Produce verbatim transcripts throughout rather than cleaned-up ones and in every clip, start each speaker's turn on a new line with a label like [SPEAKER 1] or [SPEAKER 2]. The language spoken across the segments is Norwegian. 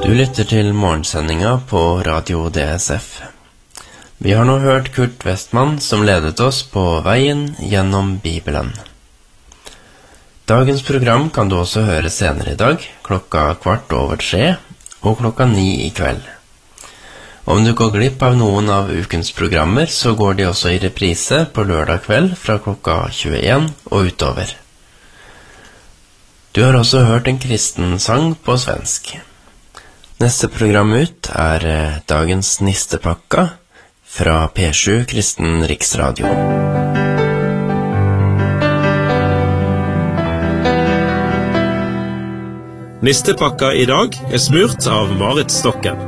[SPEAKER 1] Du lytter til morgensendinga på Radio D S F. Vi har nå hørt Kurt Westman som ledet oss på veien gjennom Bibelen. Dagens program kan du også høre senere i dag, klokka kvart over tre og klokka ni i kveld. Om du går glipp av noen av ukens programmer, så går de også i reprise på lørdag kveld fra klokka tjueen og utover. Du har også hørt en kristen sang på svensk. Neste program ut er dagens Nistepakka fra P sju Kristen Riksradio.
[SPEAKER 2] Nistepakka i dag er smurt av Marit Stokken.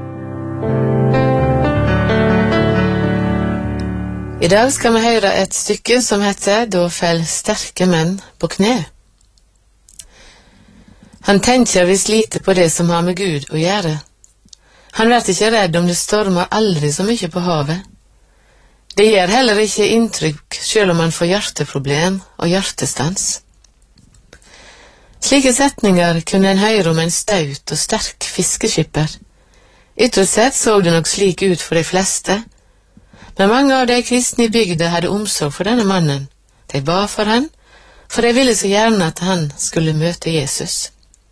[SPEAKER 3] I dag skal vi høre et stykke som heter «Da fell sterke menn på kne». Han tenker visst lite på det som har med Gud å gjøre. Han blir ikke redd om det stormer aldri så mye på havet. Det gjør heller ikke inntrykk selv om han får hjerteproblem og hjertestans. Slike setninger kunne en høre om en staut og sterk fiskeskipper. Ytret sett så det nok slik ut for de fleste, men mange av de kristne i bygda hadde omsorg for denne mannen. De ba for han, for de ville så gjerne at han skulle møte Jesus.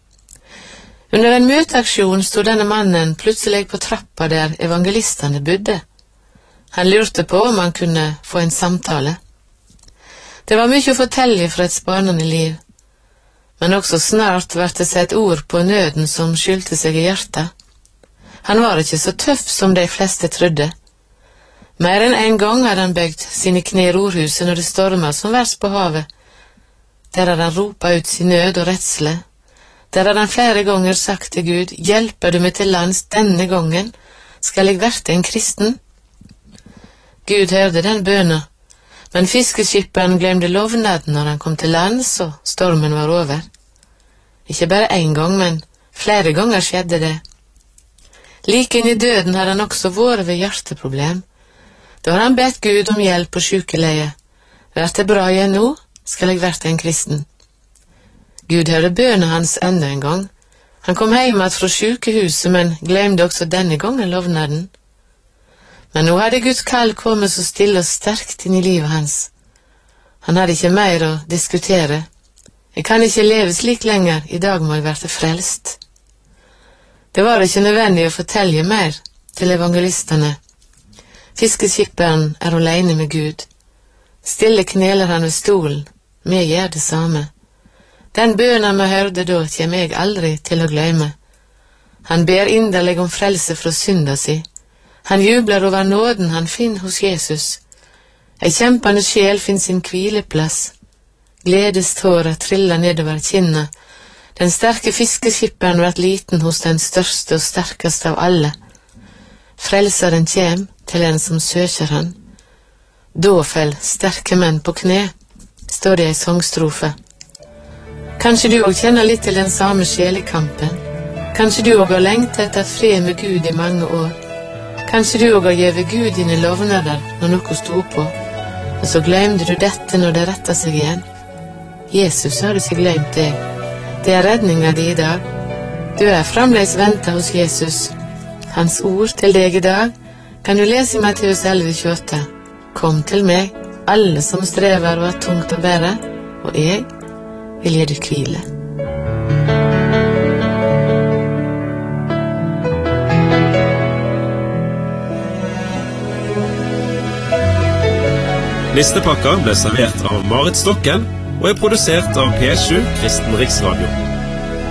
[SPEAKER 3] Under en møteaksjon stod denne mannen plutselig på trappa der evangelistene bodde. Han lurte på om han kunne få en samtale. Det var mye å fortelle fra et spanende liv, men også snart ble det sett ord på nøden som skyldte seg i hjertet. Han var ikke så tøff som de fleste trodde. Mer enn en gang hadde han bøyd sine kne i rorhuset når det stormet som verst på havet. Der hadde han ropa ut sin nød og redsle. Der hadde han flere ganger sagt til Gud, «Hjelper du meg til lands denne gangen? Skal jeg verte en kristen?» Gud hørte den bøna, men fiskeskipperen glemte lovnaden når han kom til lands og stormen var over. Ikke bare en gang, men flere ganger skjedde det. Like inn i døden hadde han også vært ved hjerteproblem. Da har han bedt Gud om hjelp på sjukeleie. «Vert det bra igjen nå? Skal jeg verte en kristen?» Gud hørte bønene hans enda en gang. Han kom hjem fra sjukehuset, men glemte også denne gangen lovnaden. Men nå hadde Guds kall kommet så stille og sterkt inn i livet hans. Han hadde ikke mer å diskutere. Jeg kan ikke leve slik lenger, i dag må jeg verte frelst. Det var ikke nødvendig å fortelle mer til evangelistene. Fiskeskipperen er alene med Gud. Stille kneler han ved stolen, vi gjør det samme. Den bøna vi hørte da kommer jeg aldri til å glemme. Han ber inderlig om frelse fra synda si. Han jubler over nåden han finner hos Jesus. Ei kjempende sjel finner sin hvileplass. Gledestårer triller nedover kinna. Den sterke fiskeskipperen blir liten hos den største og sterkeste av alle. Frelseren kjem til en som søker han. Da fell sterke menn på kne, står det i sangstrofe. Kanskje du også kjenner litt til den samme sjelekampen. Kanskje du også har lengtet etter fred med Gud i mange år. Kanskje du også har givet Gud dine lovnader når noe stod på, og så glemte du dette når det rettet seg igjen. Jesus har ikke glemt deg. Det er redningen din i dag. Du er fremdeles ventet hos Jesus. Hans ord til deg i dag kan du lese i Matteus elleve tjueåtte. Kom til meg, alle som strever og har tungt å bære, og jeg vil gi deg hvile.
[SPEAKER 2] Nistepakka ble servert av Marit Stokken og er produsert av P sju Kristen Riksradio.